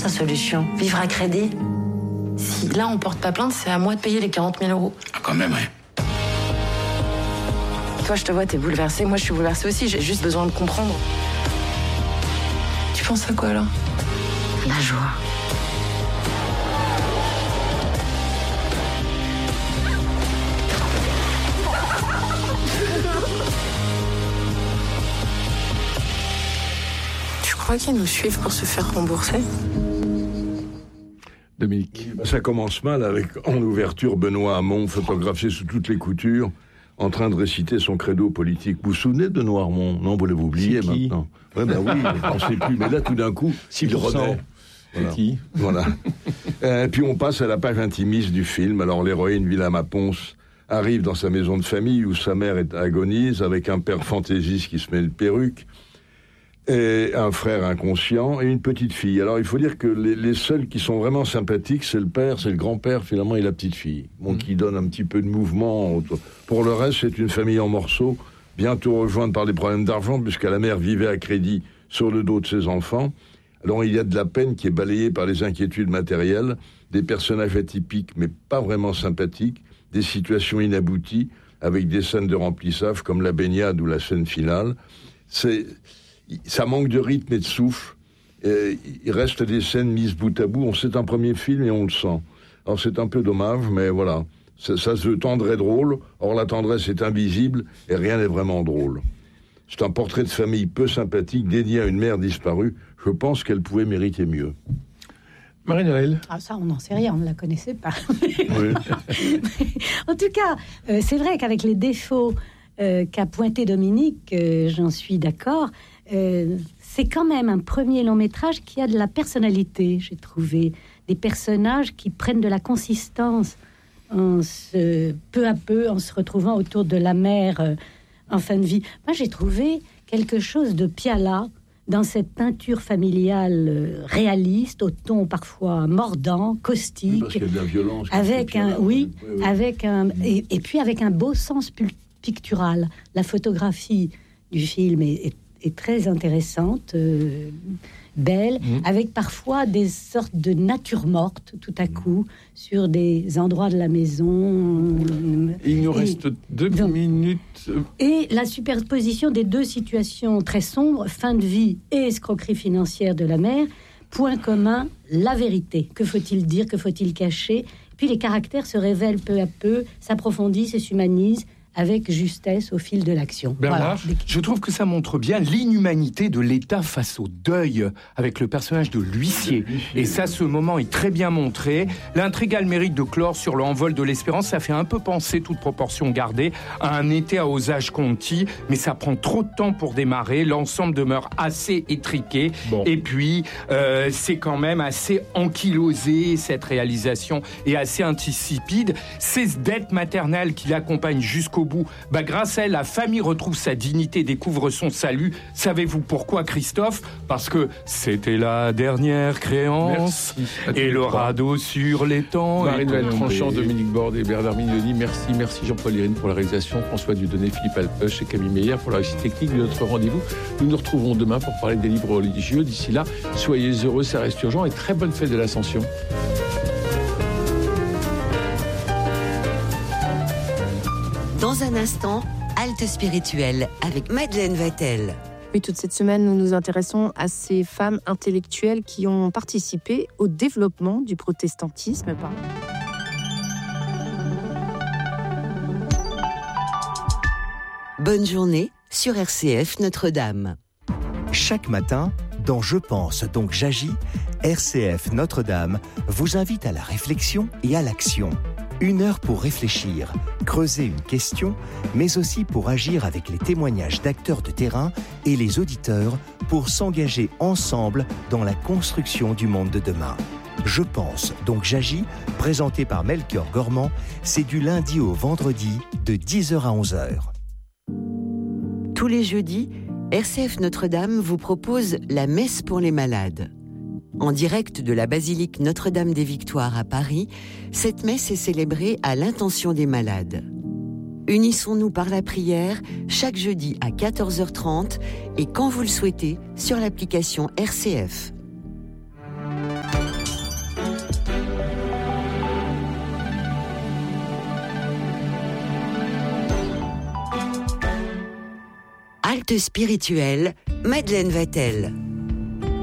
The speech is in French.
sa solution. Vivre à crédit. Si là, on porte pas plainte, c'est à moi de payer les 40 000 €. Ah, quand même, ouais. Toi, je te vois, t'es bouleversée. Moi, je suis bouleversée aussi. J'ai juste besoin de comprendre. Tu penses à quoi, là ? La joie. Tu crois qu'ils nous suivent pour se faire rembourser ? Dominique. Ça commence mal avec, en ouverture, Benoît Hamon, photographié sous toutes les coutures, en train de réciter son credo politique. Vous vous souvenez de Noirmont ? Non, vous l'avez oublié maintenant. Ouais, ben oui, on ne sait plus. Mais là, tout d'un coup, il renaît. Voilà. C'est qui ? Voilà. Puis on passe à la page intimiste du film. Alors l'héroïne, Villa Ponce, arrive dans sa maison de famille où sa mère agonise, avec un père fantaisiste qui se met une perruque, et un frère inconscient, et une petite fille. Alors il faut dire que les seuls qui sont vraiment sympathiques, c'est le père, c'est le grand-père, finalement, et la petite fille. Bon, qui donne un petit peu de mouvement. Pour le reste, c'est une famille en morceaux, bientôt rejointe par des problèmes d'argent, puisque la mère vivait à crédit sur le dos de ses enfants. Alors il y a de la peine qui est balayée par les inquiétudes matérielles, des personnages atypiques, mais pas vraiment sympathiques, des situations inabouties, avec des scènes de remplissage, comme la baignade ou la scène finale. Ça manque de rythme et de souffle. Il reste des scènes mises bout à bout. C'est un premier film et on le sent. Alors c'est un peu dommage, mais voilà. Ça se veut tendre et drôle. Or la tendresse est invisible et rien n'est vraiment drôle. C'est un portrait de famille peu sympathique dédié à une mère disparue. Je pense qu'elle pouvait mériter mieux. Marie-Noël. Ah, ça, on n'en sait rien, on ne la connaissait pas. Oui. En tout cas, c'est vrai qu'avec les défauts qu'a pointé Dominique, j'en suis d'accord, c'est quand même un premier long-métrage qui a de la personnalité, j'ai trouvé. Des personnages qui prennent de la consistance peu à peu, en se retrouvant autour de la mère en fin de vie. Moi, j'ai trouvé quelque chose de Piala dans cette peinture familiale réaliste, au ton parfois mordant, caustique, oui, parce qu'il y a de la violence, avec un, avec un, et puis avec un beau sens pictural. La photographie du film est très intéressante, belle, avec parfois des sortes de nature morte, tout à coup, sur des endroits de la maison. Il nous reste 2 minutes. Et la superposition des deux situations très sombres, fin de vie et escroquerie financière de la mère, point commun, la vérité. Que faut-il dire, que faut-il cacher ? Puis les caractères se révèlent peu à peu, s'approfondissent et s'humanisent, avec justesse au fil de l'action. Bernard, voilà. Je trouve que ça montre bien l'inhumanité de l'État face au deuil, avec le personnage de l'huissier. Et ça, ce moment est très bien montré. L'intrigue a le mérite de clore sur le envol de l'espérance. Ça fait un peu penser, toute proportion gardée, à un été à Osage County, mais ça prend trop de temps pour démarrer. L'ensemble demeure assez étriqué. Bon. Et puis, c'est quand même assez ankylosé, cette réalisation, et assez insipide. Ces dettes maternelles qui l'accompagnent jusqu'au bout, grâce à elle, la famille retrouve sa dignité, découvre son salut. Savez-vous pourquoi, Christophe ? Parce que c'était la dernière créance. Et le radeau sur l'étang. Marie-Noël Tranchant, Dominique Borde et Bernard Mignoni. Merci Jean-Paul Irine pour la réalisation, François Dieudonné, Philippe Alpeuch et Camille Meyer pour la réussite technique de notre rendez-vous. Nous nous retrouvons demain pour parler des livres religieux. D'ici là, soyez heureux, ça reste urgent, et très bonne fête de l'Ascension. Dans un instant, halte spirituelle avec Madeleine Vatel. Oui, toute cette semaine, nous nous intéressons à ces femmes intellectuelles qui ont participé au développement du protestantisme. Bonne journée sur RCF Notre-Dame. Chaque matin, dans Je pense donc j'agis, RCF Notre-Dame vous invite à la réflexion et à l'action. 1 heure pour réfléchir, creuser une question, mais aussi pour agir avec les témoignages d'acteurs de terrain et les auditeurs pour s'engager ensemble dans la construction du monde de demain. Je pense donc j'agis, présenté par Melchior Gormand, c'est du lundi au vendredi de 10h à 11h. Tous les jeudis, RCF Notre-Dame vous propose la messe pour les malades. En direct de la basilique Notre-Dame des Victoires à Paris, cette messe est célébrée à l'intention des malades. Unissons-nous par la prière chaque jeudi à 14h30 et quand vous le souhaitez sur l'application RCF. halte spirituelle, Madeleine Vatel.